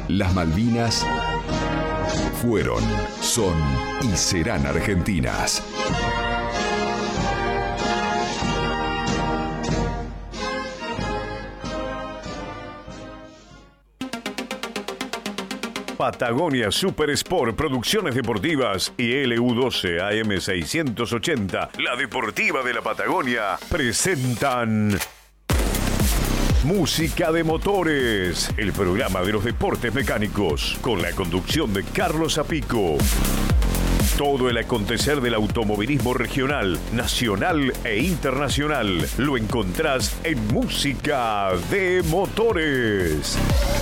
Las Malvinas fueron, son y serán argentinas. Patagonia Super Sport, Producciones Deportivas y LU12 AM 680, la Deportiva de la Patagonia, presentan Música de Motores, el programa de los deportes mecánicos, con la conducción de Carlos Apico. Todo el acontecer del automovilismo regional, nacional e internacional lo encontrás en Música de Motores.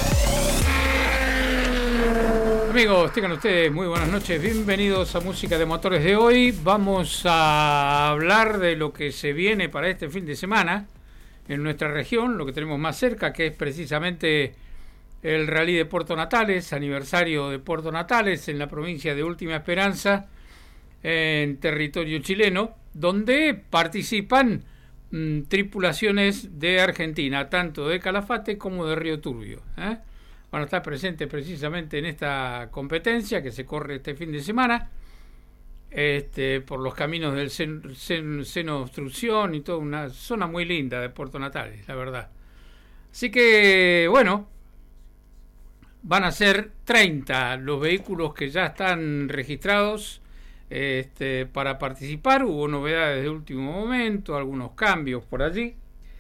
Amigos, tengan ustedes muy buenas noches, bienvenidos a Música de Motores de hoy. Vamos a hablar de lo que se viene para este fin de semana en nuestra región, lo que tenemos más cerca, que es precisamente el Rally de Puerto Natales, aniversario de Puerto Natales en la provincia de Última Esperanza, en territorio chileno, donde participan tripulaciones de Argentina, tanto de Calafate como de Río Turbio, Van a estar presentes precisamente en esta competencia que se corre este fin de semana, por los caminos del seno obstrucción y toda una zona muy linda de Puerto Natales, la verdad. Así que, bueno, van a ser 30 los vehículos que ya están registrados para participar. Hubo novedades de último momento, algunos cambios por allí.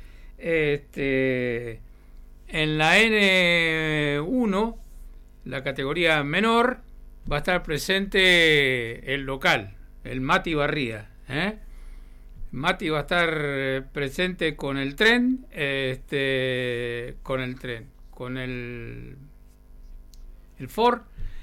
En la N1, la categoría menor, va a estar presente el local, el Mati Barría. Mati va a estar presente con el tren, con el Ford,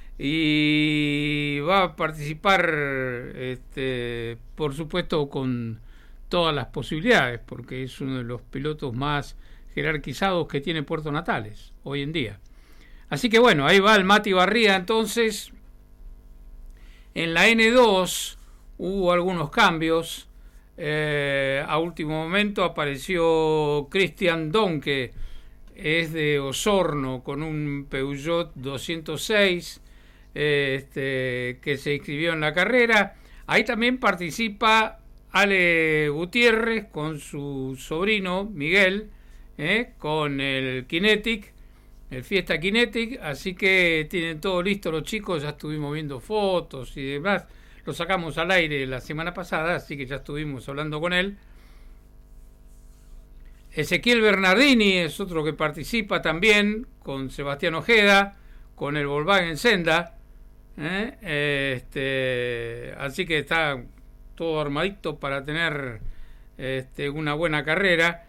y va a participar, por supuesto, con todas las posibilidades, porque es uno de los pilotos más jerarquizados que tiene Puerto Natales hoy en día. Así que bueno, ahí va el Mati Barría. Entonces, en la N2 hubo algunos cambios. A último momento apareció Cristian Don, que es de Osorno, con un Peugeot 206 que se inscribió en la carrera. Ahí también participa Ale Gutiérrez con su sobrino Miguel, con el Kinetic, el Fiesta Kinetic. Así que tienen todo listo los chicos, ya estuvimos viendo fotos y demás, lo sacamos al aire la semana pasada, así que ya estuvimos hablando con él. Ezequiel Bernardini es otro que participa también, con Sebastián Ojeda, con el Volkswagen Senda, así que está todo armadito para tener una buena carrera.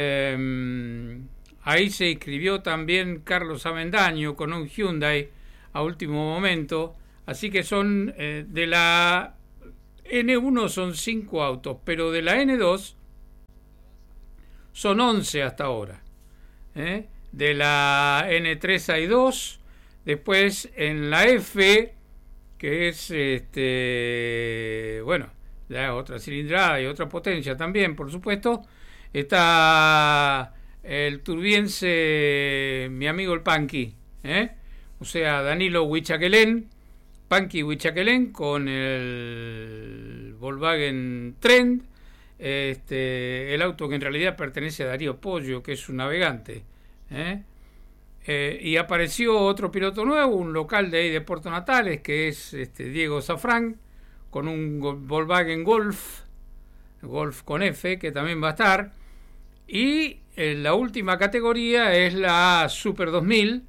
Ahí se inscribió también Carlos Avendaño con un Hyundai a último momento. Así que son de la N1 son 5 autos, pero de la N2 son 11 hasta ahora. De la N3 hay 2. Después en la F, que es ya otra cilindrada y otra potencia también, por supuesto, está el turbiense, mi amigo el Panqui, o sea, Danilo Huichaquelén, Panqui Huichaquelén, con el Volkswagen Trend, el auto que en realidad pertenece a Darío Pollo, que es su navegante, y apareció otro piloto nuevo, un local de ahí de Puerto Natales, que es Diego Zafrán, con un Volkswagen Golf con F, que también va a estar. Y la última categoría es la Super 2000,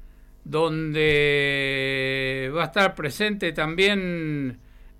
donde va a estar presente también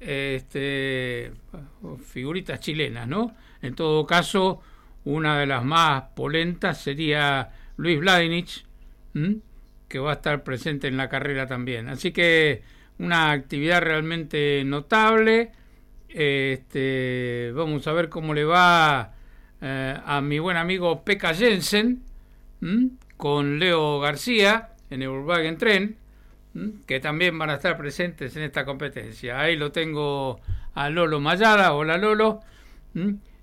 figuritas chilenas, ¿no? En todo caso, una de las más polentas sería Luis Vladinich, que va a estar presente en la carrera también. Así que una actividad realmente notable. Vamos a ver cómo le va a mi buen amigo Pekka Jensen, con Leo García en el Volkswagen Tren, que también van a estar presentes en esta competencia. Ahí lo tengo a Lolo Mayada. Hola Lolo.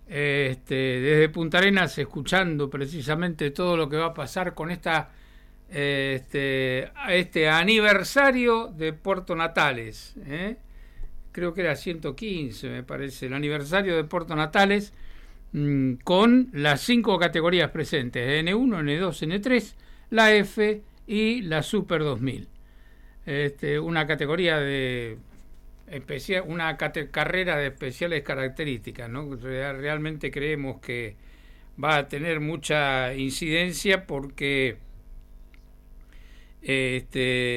Desde Punta Arenas, escuchando precisamente todo lo que va a pasar con esta este aniversario de Puerto Natales, creo que era 115, me parece, el aniversario de Puerto Natales, con las 5 categorías presentes, N1, N2, N3, la F y la Super 2000. Una categoría de especial, carrera de especiales características, ¿no? Realmente creemos que va a tener mucha incidencia porque es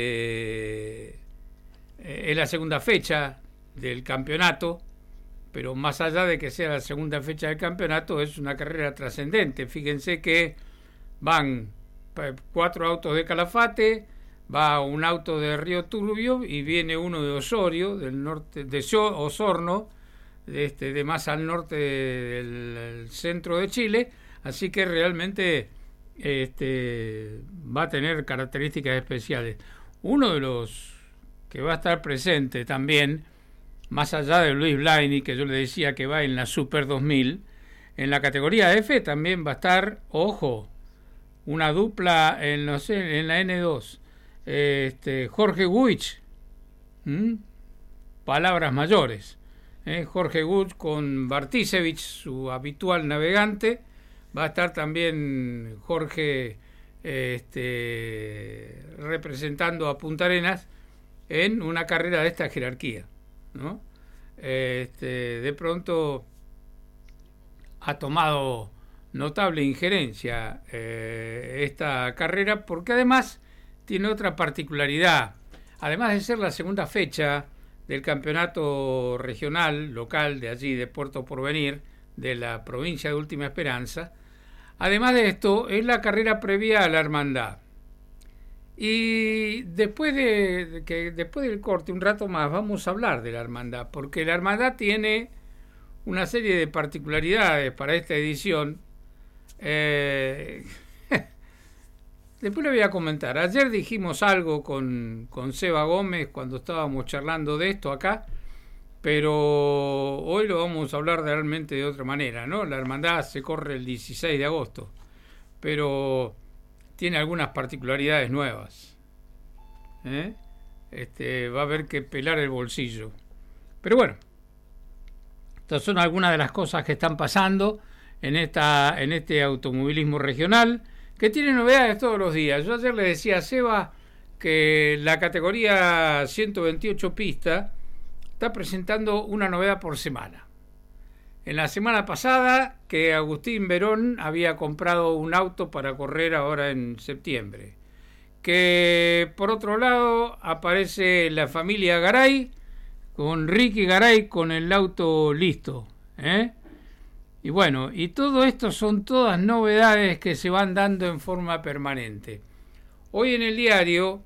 la segunda fecha del campeonato, pero más allá de que sea la segunda fecha del campeonato, es una carrera trascendente. Fíjense que van 4 autos de Calafate, va un auto de Río Turbio y viene uno de Osorio, del norte, de Osorno, de más al norte del centro de Chile, así que realmente va a tener características especiales. Uno de los que va a estar presente también, más allá de Luis Blaini, que yo le decía que va en la Super 2000, en la categoría F también va a estar, ojo, una dupla en la N2, Jorge Guich, palabras mayores, Jorge Guich con Bartisevich, su habitual navegante. Va a estar también Jorge representando a Punta Arenas en una carrera de esta jerarquía, ¿no? De pronto ha tomado notable injerencia esta carrera, porque además tiene otra particularidad. Además de ser la segunda fecha del campeonato regional local de allí, de Puerto Porvenir, de la provincia de Última Esperanza, además de esto, es la carrera previa a la hermandad. Y después del corte, un rato más, vamos a hablar de la hermandad, porque la hermandad tiene una serie de particularidades para esta edición. Después le voy a comentar. Ayer dijimos algo con Seba Gómez cuando estábamos charlando de esto acá, pero hoy lo vamos a hablar realmente de otra manera, ¿no? La hermandad se corre el 16 de agosto, pero tiene algunas particularidades nuevas. Va a haber que pelar el bolsillo. Pero bueno, estas son algunas de las cosas que están pasando en este automovilismo regional, que tiene novedades todos los días. Yo ayer le decía a Seba que la categoría 128 pistas está presentando una novedad por semana. En la semana pasada, que Agustín Verón había comprado un auto para correr ahora en septiembre. Que por otro lado aparece la familia Garay, con Ricky Garay con el auto listo. Y bueno, y todo esto son todas novedades que se van dando en forma permanente. Hoy en el diario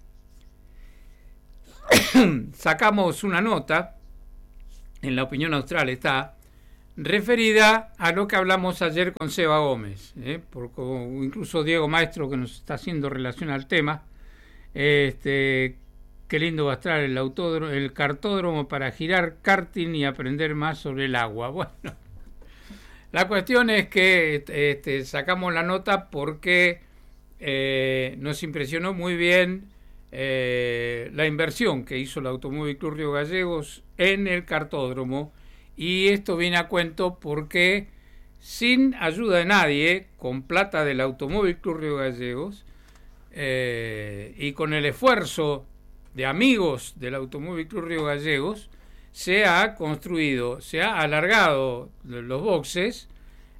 sacamos una nota, en La Opinión Austral está, referida a lo que hablamos ayer con Seba Gómez, porque incluso Diego Maestro, que nos está haciendo relación al tema, qué lindo va a estar el kartódromo para girar karting y aprender más sobre el agua. Bueno, la cuestión es que sacamos la nota porque nos impresionó muy bien la inversión que hizo el Automóvil Club Río Gallegos en el kartódromo, y esto viene a cuento porque sin ayuda de nadie, con plata del Automóvil Club Río Gallegos y con el esfuerzo de amigos del Automóvil Club Río Gallegos, se ha construido, se ha alargado los boxes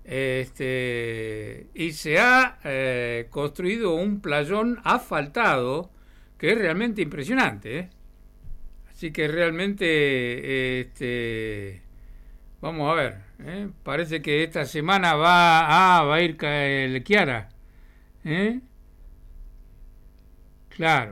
y se ha construido un playón asfaltado que es realmente impresionante, Así que realmente vamos a ver, parece que esta semana va a ir el Chiara, claro.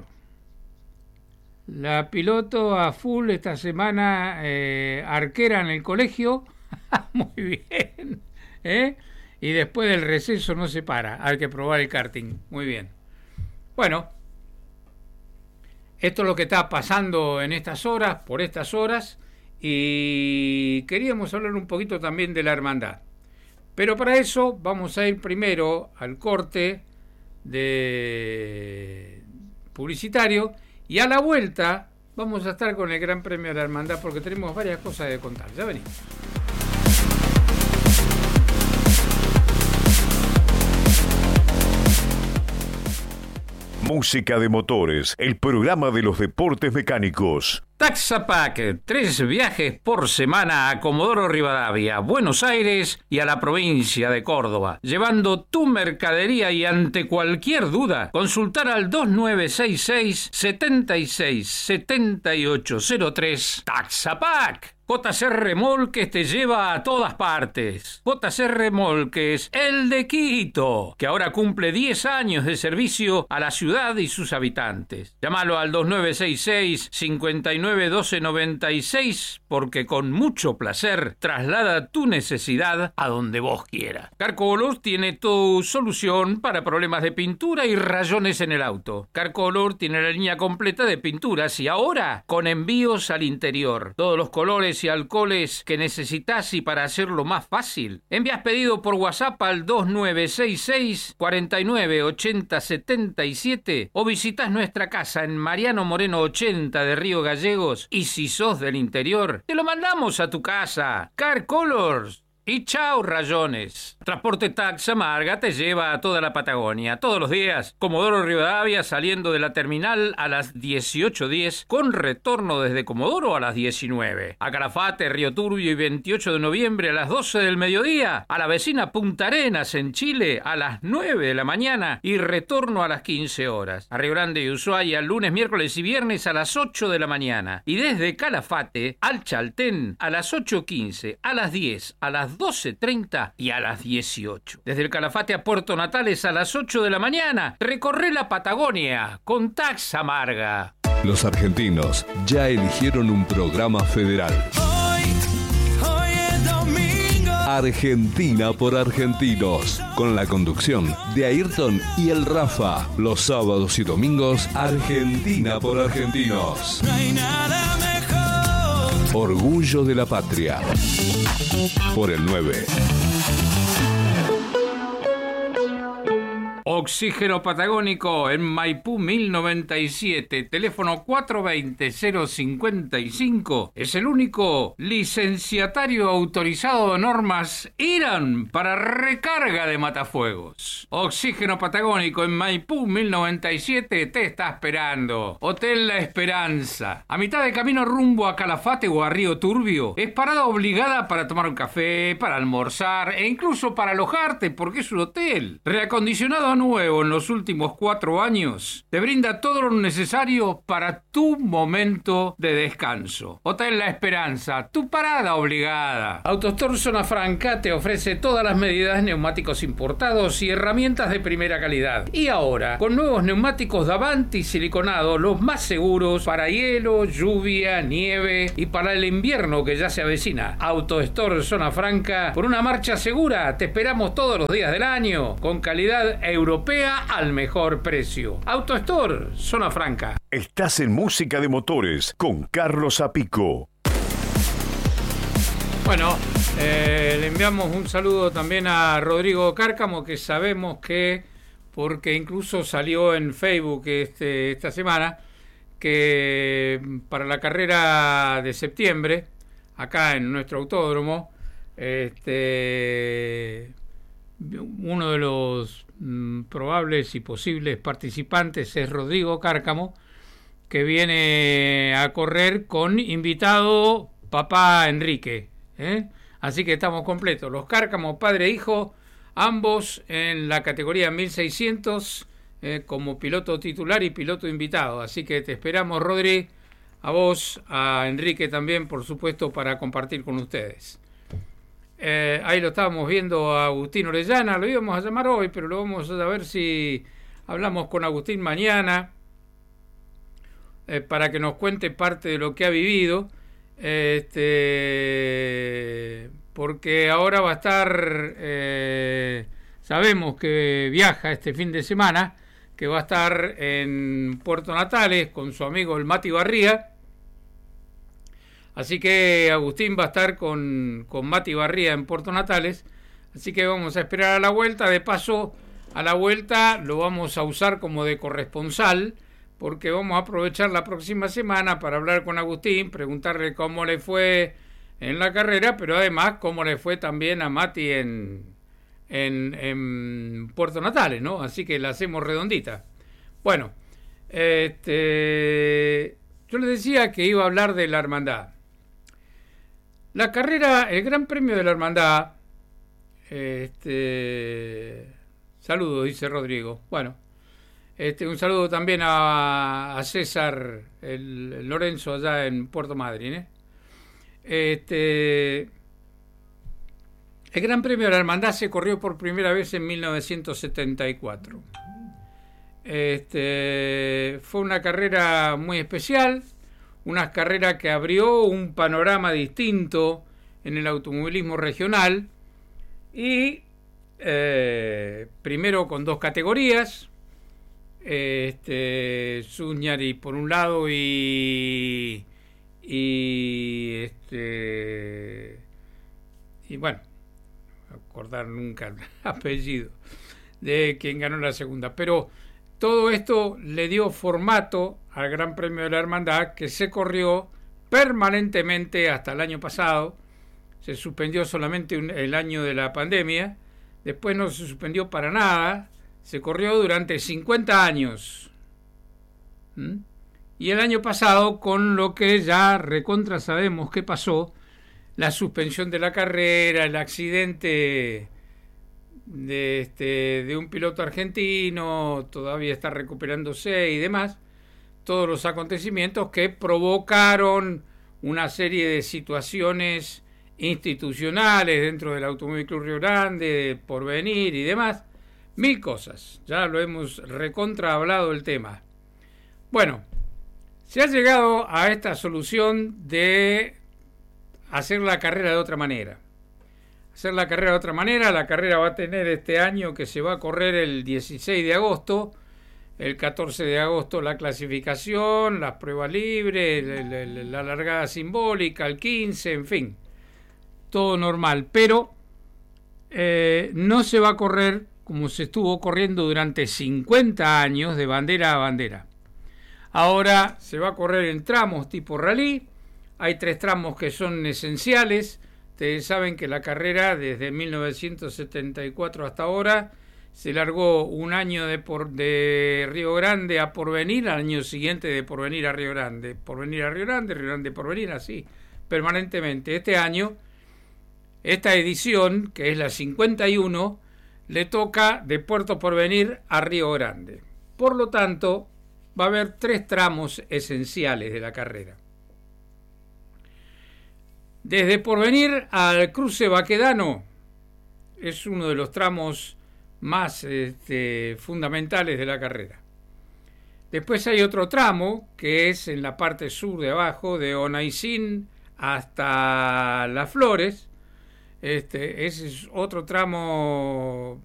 La piloto a full esta semana, arquera en el colegio, muy bien, y después del receso no se para, hay que probar el karting, muy bien. Bueno, esto es lo que está pasando en estas horas, por estas horas, y queríamos hablar un poquito también de la hermandad. Pero para eso vamos a ir primero al corte de publicitario y a la vuelta vamos a estar con el Gran Premio de la Hermandad porque tenemos varias cosas de contar. Ya venimos. Música de Motores, el programa de los deportes mecánicos. Taxapac, 3 viajes por semana a Comodoro Rivadavia, Buenos Aires y a la provincia de Córdoba. Llevando tu mercadería y ante cualquier duda, consultar al 2966-767803 Taxapac. JC Remolques te lleva a todas partes. JC Remolques, el de Quito, que ahora cumple 10 años de servicio a la ciudad y sus habitantes. Llámalo al 2966-591296 porque con mucho placer traslada tu necesidad a donde vos quieras. Carcolor tiene tu solución para problemas de pintura y rayones en el auto. Carcolor tiene la línea completa de pinturas y ahora con envíos al interior. Todos los colores y alcoholes que necesitas y para hacerlo más fácil. Envías pedido por WhatsApp al 2966-498077 o visitas nuestra casa en Mariano Moreno 80 de Río Gallegos y si sos del interior, te lo mandamos a tu casa. Car Colors. Y chao, rayones. Transporte Taxa Marga te lleva a toda la Patagonia. Todos los días, Comodoro Rivadavia saliendo de la terminal a las 18:10 con retorno desde Comodoro a las 19. A Calafate, Río Turbio y 28 de noviembre a las 12 del mediodía. A la vecina Punta Arenas en Chile a las 9 de la mañana y retorno a las 15 horas. A Río Grande y Ushuaia lunes, miércoles y viernes a las 8 de la mañana. Y desde Calafate al Chaltén a las 8:15, a las 10, a las 12:30 y a las 18. Desde el Calafate a Puerto Natales a las 8 de la mañana. Recorre la Patagonia con Taxa Marga. Los argentinos ya eligieron un programa federal. Hoy es domingo. Argentina por argentinos, con la conducción de Ayrton y el Rafa. Los sábados y domingos, Argentina por argentinos. No hay nada mejor. Orgullo de la patria. Por el 9. Oxígeno Patagónico en Maipú 1097, teléfono 420-055. Es el único licenciatario autorizado de normas IRAN para recarga de matafuegos. Oxígeno Patagónico en Maipú 1097 te está esperando. Hotel La Esperanza, a mitad de camino rumbo a Calafate o a Río Turbio. Es parada obligada para tomar un café, para almorzar e incluso para alojarte porque es un hotel. Reacondicionado nuevo en los últimos 4 años, te brinda todo lo necesario para tu momento de descanso. Hotel La Esperanza, tu parada obligada. AutoStore Zona Franca te ofrece todas las medidas, neumáticos importados y herramientas de primera calidad. Y ahora, con nuevos neumáticos Davanti siliconados, los más seguros para hielo, lluvia, nieve y para el invierno que ya se avecina. AutoStore Zona Franca, por una marcha segura, te esperamos todos los días del año, con calidad europea al mejor precio. AutoStore Zona Franca. Estás en Música de Motores con Carlos Apico. Bueno, le enviamos un saludo también a Rodrigo Cárcamo, que sabemos que, porque incluso salió en Facebook esta semana, que para la carrera de septiembre, acá en nuestro autódromo, uno de los probables y posibles participantes es Rodrigo Cárcamo, que viene a correr con invitado papá Enrique, así que estamos completos, los Cárcamo padre e hijo, ambos en la categoría 1600 como piloto titular y piloto invitado, así que te esperamos, Rodri, a vos, a Enrique también, por supuesto, para compartir con ustedes. Ahí lo estábamos viendo a Agustín Orellana, lo íbamos a llamar hoy, pero lo vamos a ver si hablamos con Agustín mañana para que nos cuente parte de lo que ha vivido, porque ahora va a estar, sabemos que viaja este fin de semana, que va a estar en Puerto Natales con su amigo el Mati Barría. Así que Agustín va a estar con Mati Barría en Puerto Natales. Así que vamos a esperar a la vuelta. De paso, a la vuelta lo vamos a usar como de corresponsal porque vamos a aprovechar la próxima semana para hablar con Agustín, preguntarle cómo le fue en la carrera, pero además cómo le fue también a Mati en Puerto Natales, ¿no? Así que la hacemos redondita. Bueno, yo les decía que iba a hablar de la hermandad. La carrera, el Gran Premio de la Hermandad, saludos, dice Rodrigo. Bueno, un saludo también a César el Lorenzo allá en Puerto Madryn. El Gran Premio de la Hermandad se corrió por primera vez en 1974. Fue una carrera muy especial, una carrera que abrió un panorama distinto en el automovilismo regional y primero con dos categorías, Suñari por un lado y bueno, acordar nunca el apellido de quien ganó la segunda, pero todo esto le dio formato al Gran Premio de la Hermandad, que se corrió permanentemente hasta el año pasado. Se suspendió solamente el año de la pandemia, después no se suspendió para nada, se corrió durante 50 años. Y el año pasado, con lo que ya recontra sabemos qué pasó, la suspensión de la carrera, el accidente de un piloto argentino, todavía está recuperándose y demás, todos los acontecimientos que provocaron una serie de situaciones institucionales dentro del Automóvil Club Río Grande, de Porvenir y demás, mil cosas, ya lo hemos recontra hablado el tema. Bueno, se ha llegado a esta solución de hacer la carrera de otra manera. La carrera va a tener este año, que se va a correr el 16 de agosto, el 14 de agosto la clasificación, las pruebas libres, la largada simbólica, el 15, en fin, todo normal, pero no se va a correr como se estuvo corriendo durante 50 años de bandera a bandera. Ahora se va a correr en tramos tipo rally, hay 3 tramos que son esenciales. Ustedes saben que la carrera desde 1974 hasta ahora se largó un año de Río Grande a Porvenir, al año siguiente de Porvenir a Río Grande, Porvenir a Río Grande, Río Grande a Porvenir, así, permanentemente. Este año, esta edición, que es la 51, le toca de Puerto Porvenir a Río Grande. Por lo tanto, va a haber 3 tramos esenciales de la carrera. Desde Porvenir al cruce Baquedano es uno de los tramos más fundamentales de la carrera. Después hay otro tramo que es en la parte sur de abajo, de Onaicín hasta Las Flores. Ese es otro tramo